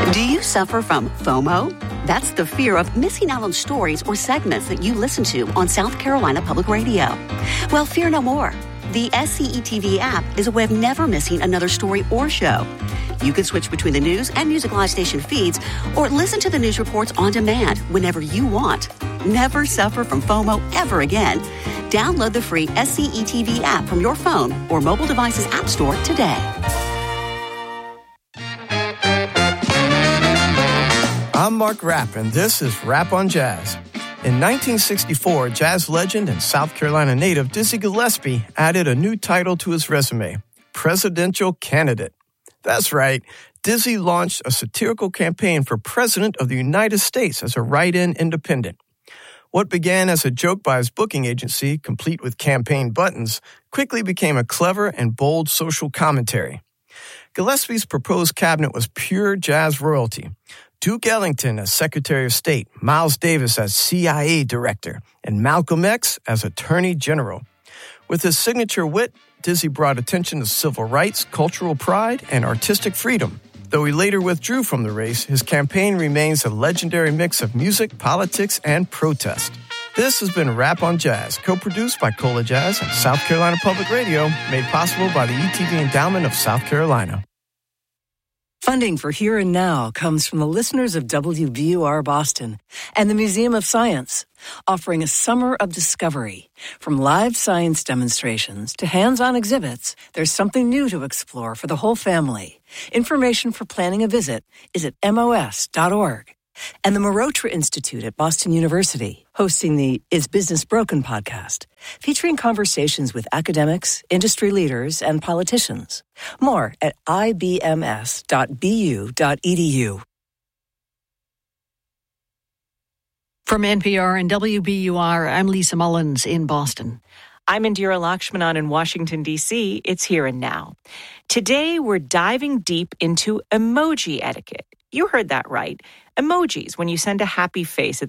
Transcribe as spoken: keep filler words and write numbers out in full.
Do you suffer from FOMO? That's the fear of missing out on stories or segments that you listen to on South Carolina Public Radio. Well, fear no more. The S C E T V app is a way of never missing another story or show. You can switch between the news and Music Live station feeds or listen to the news reports on demand whenever you want. Never suffer from FOMO ever again. Download the free S C E T V app from your phone or mobile device's app store today. I'm Mark Rapp, and this is Rap on Jazz. In nineteen sixty-four, jazz legend and South Carolina native Dizzy Gillespie added a new title to his resume, Presidential Candidate. That's right, Dizzy launched a satirical campaign for President of the United States as a write-in independent. What began as a joke by his booking agency, complete with campaign buttons, quickly became a clever and bold social commentary. Gillespie's proposed cabinet was pure jazz royalty. Duke Ellington as Secretary of State, Miles Davis as C I A Director, and Malcolm X as Attorney General. With his signature wit, Dizzy brought attention to civil rights, cultural pride, and artistic freedom. Though he later withdrew from the race, his campaign remains a legendary mix of music, politics, and protest. This has been Rap on Jazz, co-produced by Cola Jazz and South Carolina Public Radio, made possible by the E T V Endowment of South Carolina. Funding for Here and Now comes from the listeners of W B U R Boston and the Museum of Science, offering a summer of discovery. From live science demonstrations to hands-on exhibits, there's something new to explore for the whole family. Information for planning a visit is at M O S dot org. And the Marotra Institute at Boston University, hosting the Is Business Broken podcast, featuring conversations with academics, industry leaders, and politicians. More at I B M S dot B U dot E D U. From N P R and W B U R, I'm Lisa Mullins in Boston. I'm Indira Lakshmanan in Washington, D C. It's Here and Now. Today, we're diving deep into emoji etiquette. You heard that right. Emojis, when you send a happy face at